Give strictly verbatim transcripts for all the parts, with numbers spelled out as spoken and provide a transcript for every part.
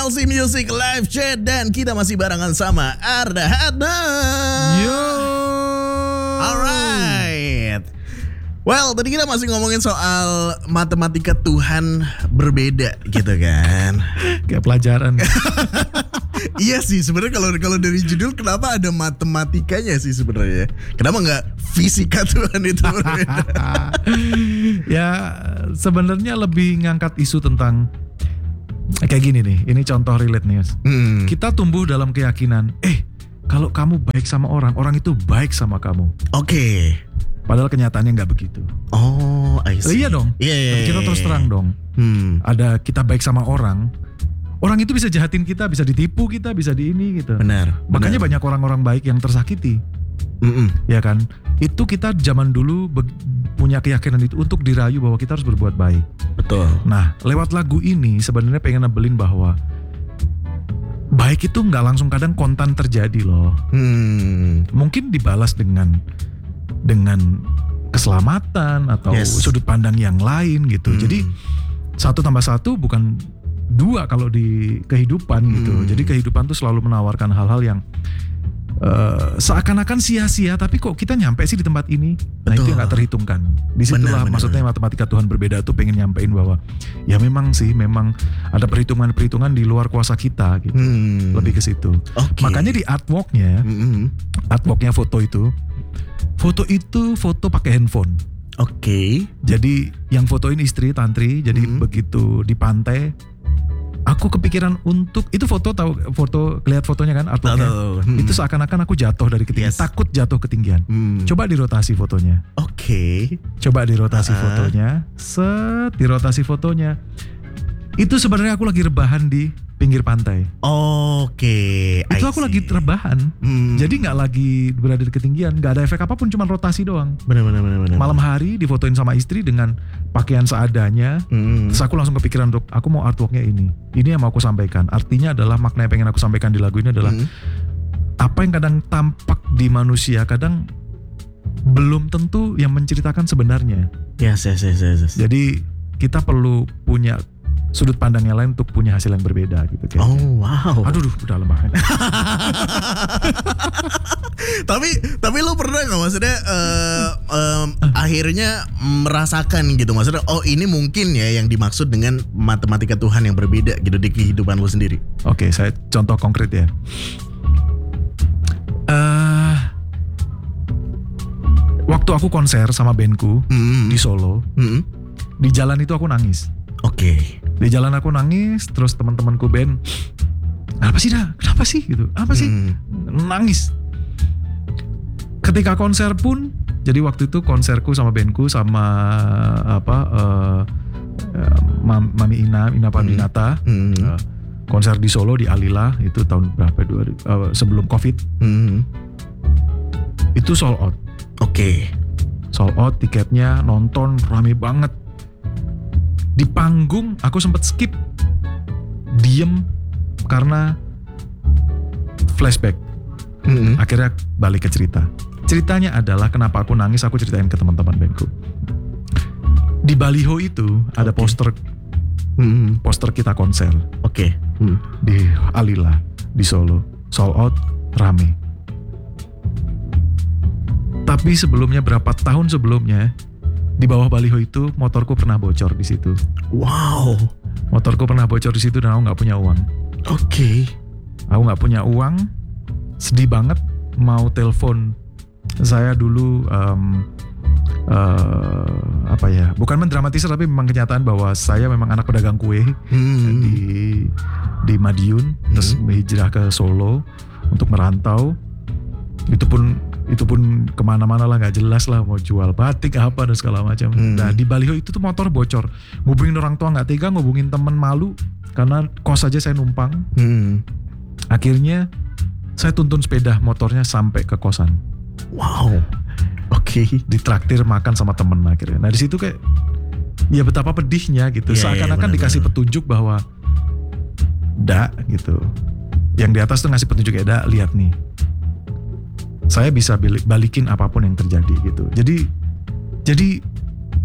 L C Music Live Chat dan kita masih barengan sama Arda Hadam. Yo. Alright. Well, tadi kita masih ngomongin soal matematika Tuhan berbeda gitu kan. Kayak pelajaran. Iya sih sebenarnya kalau kalau dari judul kenapa ada matematikanya sih sebenarnya? Kenapa nggak fisika Tuhan itu berbeda? Ya sebenarnya lebih ngangkat isu tentang kayak gini nih. Ini contoh relate nih. Hmm. Kita tumbuh dalam keyakinan, eh kalau kamu baik sama orang, orang itu baik sama kamu. Oke. Okay. Padahal kenyataannya nggak begitu. Oh, I see. Oh, iya dong. Iya. Yeah, yeah, kita terus terang dong. Hmm. Ada kita baik sama orang, orang itu bisa jahatin kita, bisa ditipu kita, bisa di ini gitu. Benar. Makanya benar. banyak orang-orang baik yang tersakiti. Mm-mm. Ya kan? Itu kita zaman dulu be- punya keyakinan itu untuk dirayu bahwa kita harus berbuat baik. Betul. Nah, lewat lagu ini sebenarnya pengen nebelin bahwa baik itu nggak langsung kadang kontan terjadi loh. Hmm. Mungkin dibalas dengan dengan keselamatan atau Yes. sudut pandang yang lain gitu. Hmm. Jadi satu tambah satu bukan dua kalau di kehidupan gitu. Hmm. Jadi kehidupan tuh selalu menawarkan hal-hal yang uh, seakan-akan sia-sia, tapi kok kita nyampe sih di tempat ini. Nah Betul. itu yang gak terhitungkan. Disitulah Benar, maksudnya benar. matematika Tuhan berbeda tuh pengen nyampein bahwa ya memang sih memang ada perhitungan-perhitungan di luar kuasa kita gitu. Hmm. Lebih ke situ. Oke. Makanya di artworknya, Mm-mm. artworknya foto itu, foto itu foto pakai handphone. Oke. Jadi yang fotoin istri Tantri, jadi Hmm. begitu di pantai, aku kepikiran untuk itu foto tahu foto lihat fotonya kan artworknya. Tahu. Hmm. Itu seakan-akan aku jatuh dari ketinggian, Yes. takut jatuh ketinggian. Hmm. Coba dirotasi fotonya, Oke. coba dirotasi Ah. fotonya, set dirotasi fotonya. Itu sebenarnya aku lagi rebahan di pinggir pantai. Oke. Itu I aku see. lagi rebahan. Hmm. Jadi nggak lagi berada di ketinggian, nggak ada efek apapun, cuma rotasi doang. benar-benar benar-benar. Malam hari difotoin sama istri dengan pakaian seadanya. Hmm. Terus aku langsung kepikiran untuk aku mau artworknya ini. Ini yang mau aku sampaikan. Artinya adalah makna yang pengen aku sampaikan di lagu ini adalah Hmm. apa yang kadang tampak di manusia kadang belum tentu yang menceritakan sebenarnya. Yes, yes, yes, yes, yes. Jadi kita perlu punya sudut pandang yang lain untuk punya hasil yang berbeda gitu kayaknya. Oh wow. Aduh, duh, udah lembah. tapi tapi lu pernah nggak maksudnya eh, em, akhirnya merasakan gitu maksudnya oh ini mungkin ya yang dimaksud dengan matematika Tuhan yang berbeda gitu di kehidupan lu sendiri. Oke, saya contoh konkret ya. Eh, waktu aku konser sama bandku Hmm. di Solo, Hmm. di jalan itu aku nangis. Oke. Di jalan aku nangis, terus teman-temanku band, apa sih dah? Kenapa sih gitu? Apa sih? Hmm. Nangis. Ketika konser pun, jadi waktu itu konserku sama bandku sama apa? Uh, uh, Mam- Mami Ina, Ina Pandinata, Hmm. uh, konser di Solo di Alila itu tahun berapa? Dua, uh, sebelum Covid. Hmm. Itu sold out, Oke. sold out tiketnya, nonton rame banget. Di panggung aku sempet skip, diem karena flashback. Hmm. Akhirnya balik ke cerita. Ceritanya adalah kenapa aku nangis, aku ceritain ke teman-teman bandku. Di baliho itu ada Oke. poster Hmm. poster kita konser Oke. Hmm. di Alila di Solo, sold out, rame. Tapi sebelumnya berapa tahun sebelumnya di bawah baliho itu motorku pernah bocor di situ. Wow. Motorku pernah bocor di situ dan aku nggak punya uang. Oke. Aku nggak punya uang, sedih banget. Mau telepon saya dulu um, uh, apa ya? Bukan mendramatisir tapi memang kenyataan bahwa saya memang anak pedagang kue Hmm. di di Madiun, terus hijrah ke Solo untuk merantau. Itu pun itu pun kemana-mana lah, nggak jelas lah mau jual batik apa dan segala macam. Hmm. Nah di baliho itu tuh motor bocor, ngubungin orang tua nggak tega, ngubungin temen malu karena kos aja saya numpang. Hmm. Akhirnya saya tuntun sepeda motornya sampai ke kosan, Wow. Oke. ditraktir makan sama temen akhirnya. Nah di situ kayak ya betapa pedihnya gitu, Iya, iya, seakan-akan benar-benar. dikasih petunjuk bahwa dak gitu, yang di atas tuh ngasih petunjuk kayak dak, lihat nih, saya bisa balikin apapun yang terjadi gitu. Jadi jadi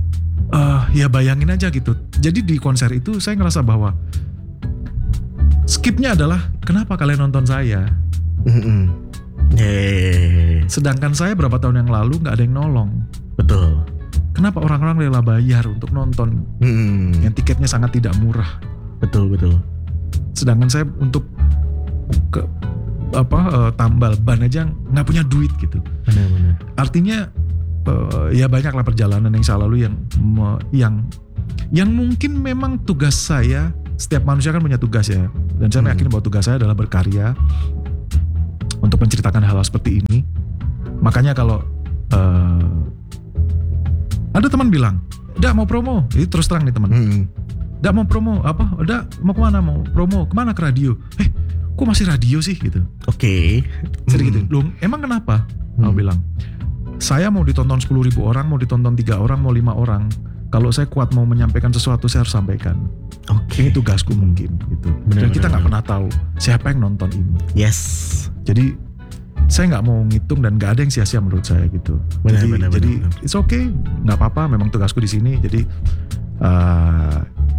uh, ya bayangin aja gitu. Jadi di konser itu saya ngerasa bahwa skipnya adalah kenapa kalian nonton saya? Mm-mm. Yeah. Sedangkan saya berapa tahun yang lalu nggak ada yang nolong. Betul. Kenapa orang-orang rela bayar untuk nonton Mm-mm. yang tiketnya sangat tidak murah? Betul betul. Sedangkan saya untuk ke apa uh, tambal ban aja nggak punya duit gitu. Benar-benar. Artinya uh, ya banyaklah perjalanan yang saya lalui yang me, yang yang mungkin memang tugas saya. Setiap manusia kan punya tugas ya, dan saya Hmm. yakin bahwa tugas saya adalah berkarya untuk menceritakan hal-hal seperti ini. Makanya kalau uh, ada teman bilang, "Dak mau promo," ini terus terang nih teman. Mm-mm. "Dak mau promo apa? Dak mau kemana? Mau promo kemana? Ke radio?" Eh, kok masih radio sih gitu? Oke. Sering gitu. Mm. Loh, emang kenapa? Hmm. Mau bilang, saya mau ditonton sepuluh ribu orang, mau ditonton tiga orang, mau lima orang. Kalau saya kuat mau menyampaikan sesuatu, saya harus sampaikan. Oke. Ini tugasku mungkin gitu. Benar, Dan kita benar, nggak benar. pernah tahu siapa yang nonton ini. Yes. Jadi saya nggak mau ngitung dan nggak ada yang sia-sia menurut saya gitu. Benar, jadi benar, jadi benar, benar. it's okay, nggak apa-apa. Memang tugasku di sini. Jadi uh,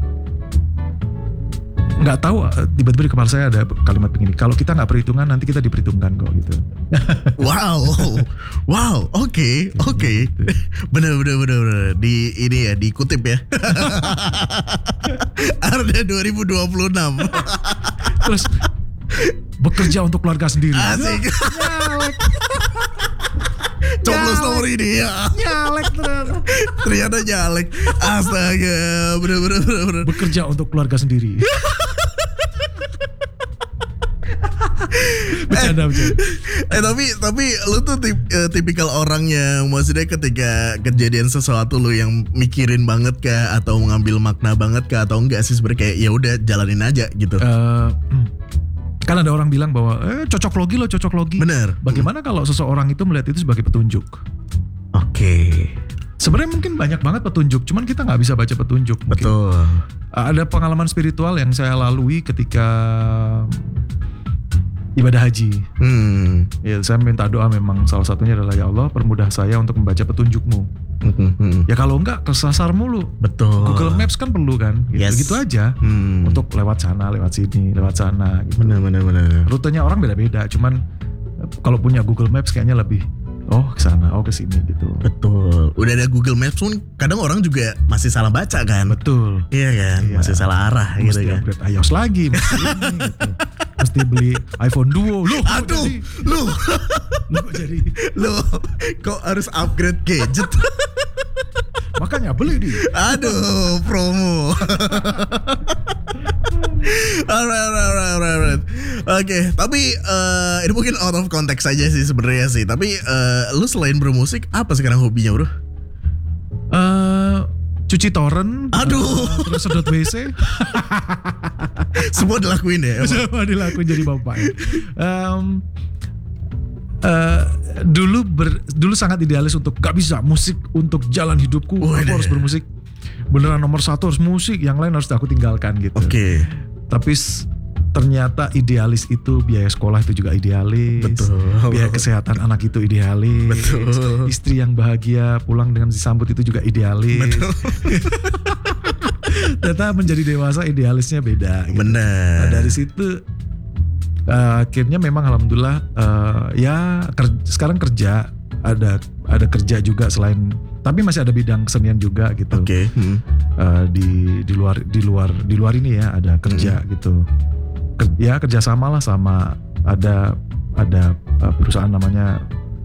nggak tahu uh, tiba-tiba di kepala saya ada kalimat begini. Kalau kita nggak perhitungan, nanti kita diperhitungkan kok gitu. Wow, wow, oke, oke, bener bener bener bener. Di ini ya dikutip ya. Arda dua ribu dua puluh enam. Terus bekerja untuk keluarga sendiri. Asik. Nyalek, Coblos nomor ini ya. nyalek ternyata. Ternyata nyalek. Astaga, bener bener bener bener. Bekerja untuk keluarga sendiri. Bercanda, bercanda. Eh tapi tapi lu tuh tip, eh, tipikal orang yang maksudnya ketika kejadian sesuatu lu yang mikirin banget kah atau mengambil makna banget kah atau enggak sih sebenarnya kayak ya udah jalanin aja gitu. Eh, kan ada orang bilang bahwa eh cocok logi lo cocok logi. Bener. Bagaimana kalau seseorang itu melihat itu sebagai petunjuk? Oke. Sebenarnya mungkin banyak banget petunjuk, cuman kita nggak bisa baca petunjuk. Mungkin. Betul. Ada pengalaman spiritual yang saya lalui ketika ibadah haji. Hmm. Ya, saya minta doa memang salah satunya adalah ya Allah permudah saya untuk membaca petunjukmu. Hmm, hmm. Ya kalau enggak kesasar mulu. Betul. Google Maps kan perlu kan, gitu, Yes. gitu aja. Hmm. Untuk lewat sana, lewat sini, lewat sana. Gitu. bener bener bener. Rutenya orang beda-beda, cuman kalau punya Google Maps kayaknya lebih oh ke sana, oh ke sini gitu. Betul. Udah ada Google Maps pun kadang orang juga masih salah baca kan. Betul. Iya kan, Iya. masih salah arah gitu Mesti kan. upgrade iOS lagi, mesti ini, gitu. Mesti beli iPhone Duo. Loh, kok Aduh, jadi, lu, loh, kok jadi. lu kok harus upgrade gadget? Makanya beli di. Aduh, promo. Alright, alright, alright, alright, alright. Oke, tapi eh, ini mungkin out of context aja sih sebenarnya sih. Tapi eh, lu selain bermusik, apa sekarang hobinya, bro? Eh, cuci torrent. Aduh. eh, terus sedot W C. Semua dilakuin ya? emang? Semua dilakuin jadi bapak. Em, eh, dulu ber, dulu sangat idealis untuk gak bisa musik untuk jalan hidupku. Waduh. Aku harus bermusik. Beneran nomor satu harus musik, yang lain harus aku tinggalkan gitu. Oke. Tapi s- ternyata idealis itu biaya sekolah itu juga idealis. Betul. Biaya kesehatan anak itu idealis. Betul. Istri yang bahagia pulang dengan disambut itu juga idealis. Betul. Ternyata menjadi dewasa idealisnya beda. Gitu. Benar. Nah, dari situ uh, akhirnya memang alhamdulillah uh, ya ker- sekarang kerja ada ada kerja juga selain, tapi masih ada bidang kesenian juga gitu. Oke. Hmm. Uh, di di luar di luar di luar ini ya ada kerja gitu. Ker- ya kerjasama lah sama ada ada uh, perusahaan namanya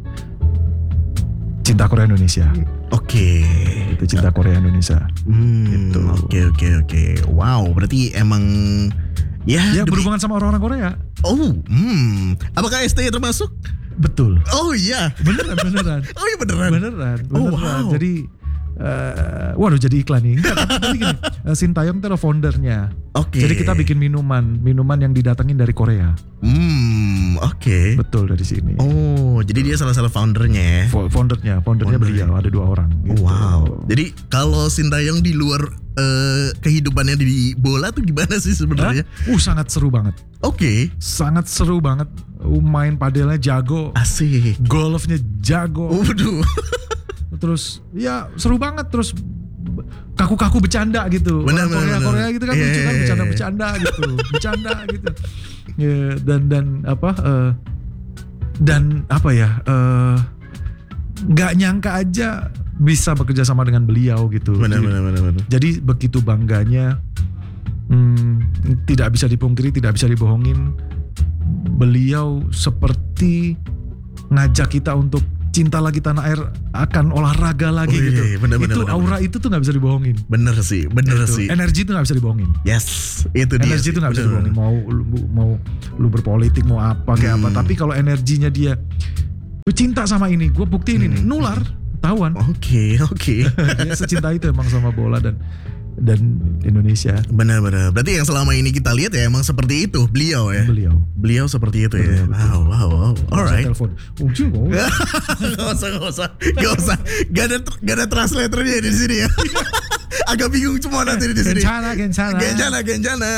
Cinta Korea Indonesia. Oke. Itu Cinta Korea Indonesia. Hmm, Gitu. Oke oke oke. Wow, berarti emang ya, Ya demi- berhubungan sama orang-orang Korea. Oh, hmm. Apakah S T termasuk? Betul. Oh iya. Beneran beneran. Oh iya beneran. Beneran, Oh, beneran. wow. Jadi eh, waduh jadi iklan nih. Enggak, tapi, tapi gini, eh, Sintayong itu adalah foundernya. Oke. Jadi kita bikin minuman, minuman yang didatengin dari Korea. Hmm, oke. Betul dari sini. Oh, jadi dia salah satu foundernya ya. Fo- Foundernya, foundernya Founder. beliau ada dua orang. gitu. Wow. Jadi kalau Sintayong di luar eh, kehidupannya di bola tuh gimana sih Hah? sebenarnya? Uh sangat seru banget, Oke. sangat seru banget. Uh, main padelnya jago, Asik. golfnya jago. Waduh. Terus ya seru banget. Terus b- kaku-kaku bercanda gitu. Benar, Orang Korea benar, Korea benar. gitu kan Iya, lucu kan iya, iya. bercanda-bercanda gitu. Bercanda gitu. Ya, dan dan apa eh, dan apa ya? eh, nggak nyangka aja bisa bekerja sama dengan beliau gitu. Benar, Jadi- benar, benar, benar. Jadi begitu bangganya, hmm, tidak bisa dipungkiri, tidak bisa dibohongin. Beliau seperti ngajak kita untuk cinta lagi tanah air, akan olahraga lagi Oh, iya, gitu. iya, benar, benar, itu benar, aura itu tuh nggak bisa dibohongin. Bener sih, bener Itu. sih. Energi itu nggak bisa dibohongin. Yes, itu dia. Energi sih, itu nggak bisa bener. dibohongin. Mau lu, mau lu berpolitik mau apa kayak apa. Hmm. Tapi kalau energinya dia, gue cinta sama ini, gue buktiin ini, Hmm. nular, tahuan. Oke, oke. Dia secinta itu emang sama bola dan dan Indonesia. Benar-benar. Berarti yang selama ini kita lihat ya emang seperti itu beliau ya. Beliau. Beliau seperti itu ya. Beliau, betul. Wow, wow, wow. Alright. Telepon. Ujung kok. Gak usah, gak usah, gak usah. Gak ada, gak ada translatornya di sini ya. Agak bingung semua nanti di sini. Kencana, kencana. Genjana, genjana.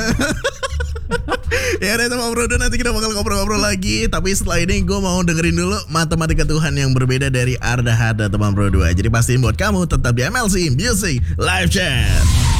Ya udah teman bro, nanti kita bakal ngobrol-ngobrol lagi. Tapi setelah ini gue mau dengerin dulu Matematika Tuhan yang berbeda dari Arda Hada teman bro dua. Jadi pastiin buat kamu tetap di M L C Music Live Chat.